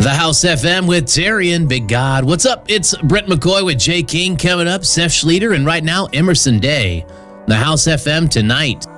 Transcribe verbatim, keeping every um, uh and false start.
The House F M with Terry and Big God. What's up? It's Brent McCoy with Jay King coming up, Seth Schleter, and right now Emerson Day. The House F M tonight.